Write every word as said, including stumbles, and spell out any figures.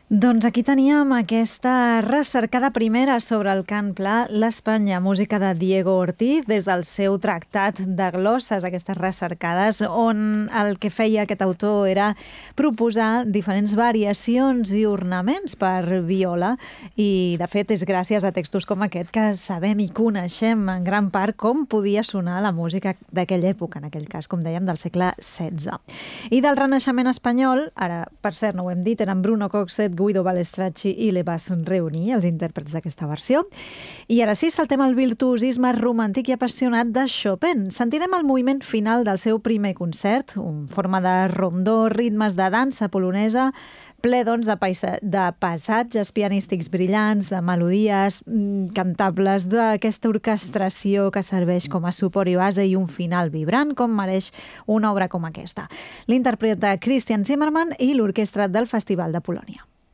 Doncs aquí teníem aquesta recercada primera sobre el cant pla, l'Espanya, música de Diego Ortiz, des del seu tractat de glosses, aquestes recercades, on el que feia aquest autor era proposar diferents variacions i ornaments per viola, i de fet és gràcies a textos com aquest que sabem i coneixem en gran part com podia sonar la música d'aquella època, en aquell cas, com dèiem, del segle setze. I del Renaixement espanyol, ara, per cert, no ho hem dit, eren Bruno Coxet, Guido Balestracci i Le Bas Reunir, els intèrprets d'aquesta versió. I ara sí, saltem al virtuosisme romàntic i apassionat de Chopin. Sentirem el moviment final del seu primer concert, en forma de rondó, ritmes de dansa polonesa, ple doncs, de, paisa de passatges pianístics brillants, de melodies mm, cantables, d'aquesta orquestració que serveix com a suport i base i un final vibrant, com mereix una obra com aquesta. L'interpreta Christian Zimmermann i l'orquestra del Festival de Polònia.